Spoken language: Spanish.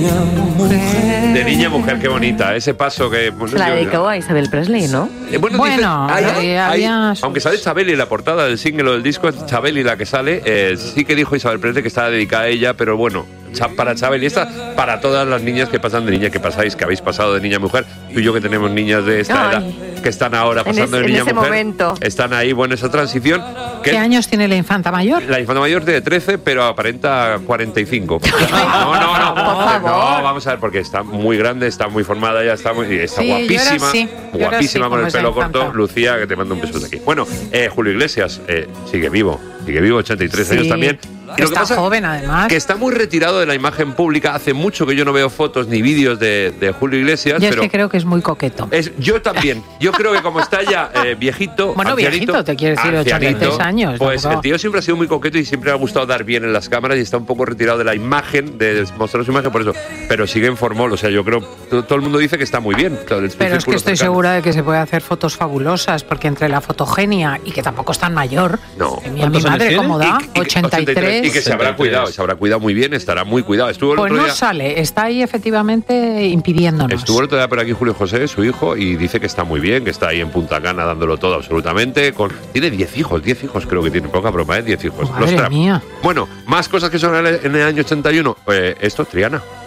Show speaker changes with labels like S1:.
S1: De niña a mujer, qué bonita. Ese paso que...
S2: Se la dedicó a Isabel Presley, ¿no?
S1: Bueno, aunque sale Chabeli en la portada del single o del disco, es Chabeli la que sale, sí que dijo Isabel Presley que estaba dedicada a ella, pero bueno, para Chabeli esta, para todas las niñas que pasan de niña, que pasáis, que habéis pasado de niña a mujer, tú y yo que tenemos niñas de esta edad, que están ahora pasando de niña a mujer,
S2: momento.
S1: están ahí, bueno, esa transición.
S3: ¿Qué años tiene la infanta mayor?
S1: La infanta mayor tiene 13, pero aparenta 45. No, vamos a ver, porque está muy grande, está muy formada, ya está guapísima, guapísima con el pelo corto. Lucía, que te mando un beso de aquí. Bueno, Julio Iglesias sigue vivo, 83 años también.
S3: Y está joven, además.
S1: Que está muy retirado de la imagen pública. Hace mucho que yo no veo fotos ni vídeos de Julio Iglesias.
S3: Yo es que creo que es muy coqueto.
S1: Yo también. Yo creo que como está ya viejito,
S3: bueno, viejito, te quiero decir, 83 años.
S1: Pues el tío siempre ha sido muy coqueto y siempre le ha gustado dar bien en las cámaras y está un poco retirado de la imagen, de mostrar su imagen, por eso. Pero sigue en formol. O sea, yo creo, todo el mundo dice que está muy bien.
S3: Pero es que estoy segura de que se puede hacer fotos fabulosas, porque entre la fotogenia y que tampoco es tan mayor.
S1: No.
S3: Mi madre, ¿cómo da? 83.
S1: Y que se habrá cuidado muy bien, estará muy cuidado. Estuvo el
S3: otro
S1: día,
S3: no sale, está ahí efectivamente impidiéndonos.
S1: Estuvo el otro día por aquí Julio José, su hijo, y dice que está muy bien, que está ahí en Punta Cana dándolo todo absolutamente. Tiene 10 hijos creo que tiene, poca broma, 10 hijos.
S3: Madre mía.
S1: Bueno, más cosas que son en el año 81. Triana.